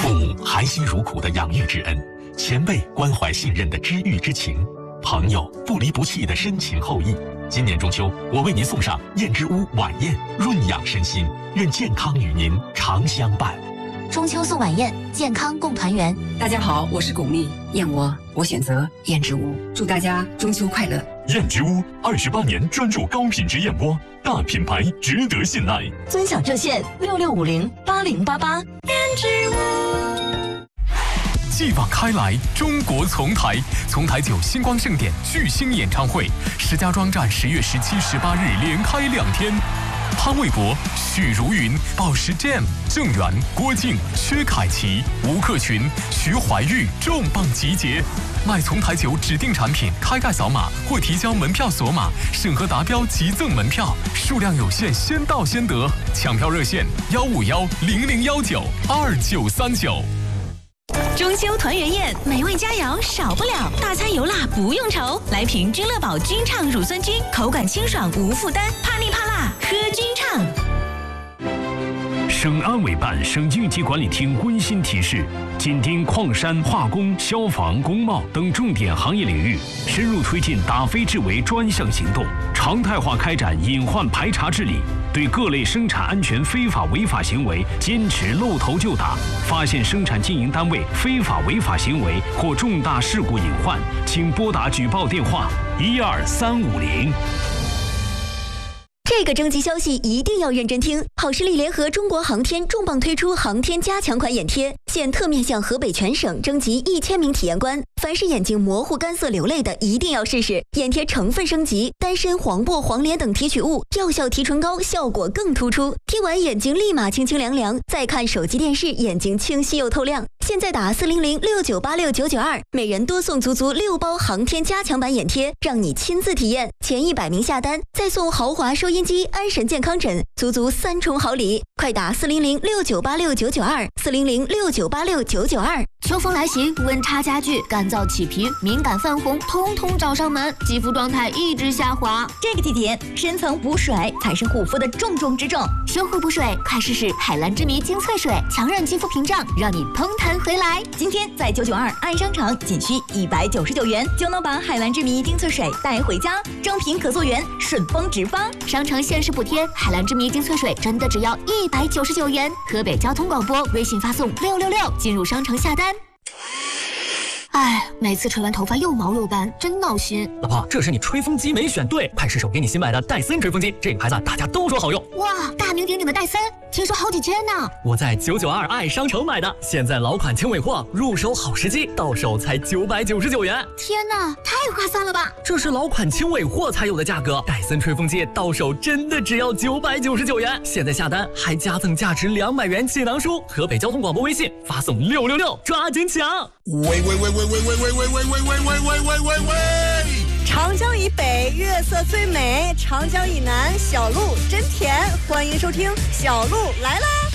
父母含辛茹苦的养育之恩，前辈关怀信任的知遇之情，朋友不离不弃的深情厚谊。今年中秋，我为您送上燕之屋晚宴，润养身心，愿健康与您常相伴。 中秋送晚宴，健康共团圆。 大家好，我是巩俐，燕窝我选择燕之屋，祝大家中秋快乐。 燕之屋28年专注高品质燕窝，大品牌值得信赖。 尊享热线66508088。 燕之屋。 继往开来，中国丛台9星光盛典巨星演唱会，石家庄站10月17、18日连开2天。潘玮柏、许茹芸、宝石 Jam、郑源、郭靖、薛凯琪、吴克群、徐怀钰重磅集结。买丛台9指定产品，开盖扫码或提交门票锁码，审核达标即赠门票，数量有限，先到先得。抢票热线15100192939。 中秋团圆宴，美味佳肴少不了，大餐油辣不用愁。来瓶君乐宝君畅乳酸菌，口感清爽无负担，怕腻怕辣喝君畅。 省安委办、省应急管理厅温馨提示：紧盯矿山、化工、消防、工贸等重点行业领域，深入推进打非治为专项行动，常态化开展隐患排查治理。对各类生产安全非法违法行为坚持露头就打，发现生产经营单位非法违法行为或重大事故隐患，请拨打举报电话12350。 这个征集消息一定要认真听！好视力联合中国航天重磅推出航天加强款眼贴，现特面向河北全省征集1000名体验官，凡是眼睛模糊、干涩、流泪的，一定要试试。眼贴成分升级，丹参、黄柏、黄连等提取物，药效提纯高，效果更突出。贴完眼睛立马清清凉凉，再看手机电视，眼睛清晰又透亮。现在打40069869992，每人多送足6包航天加强版眼贴，让你亲自体验。前100名下单，再送豪华收音机、安神健康枕，足3重好礼。快打40069869924，40069869992。 秋风来袭，温差加剧，干燥起皮、敏感泛红，通通找上门，肌肤状态一直下滑。 这个季节，深层补水才是护肤的重中之重。 修护补水，快试试海蓝之谜精粹水，强韧肌肤屏障，让你蓬弹回来。 今天在992爱商城，仅需199元就能把海蓝之谜精粹水带回家，正品可溯源，顺丰直发。 商城限时补贴，海蓝之谜精粹水真的只要199元。河北交通广播微信发送666，进入商城下单。哎，每次吹完头发又毛又干，真闹心。 老婆，这是你吹风机没选对，快试手给你新买的戴森吹风机，这个牌子大家都说好用。 哇，大名鼎鼎的戴森，听说好几千呢。 我在992爱商城买的，现在老款轻尾货，入手好时机，到手才999元。 天哪，太划算了吧！ 这是老款轻尾货才有的价格，戴森吹风机到手真的只要999元。现在下单还加赠价值200元气囊书。河北交通广播微信发送666，抓紧抢！ 喂！ 长江以北月色最美，长江以南小路真甜。欢迎收听小路来啦！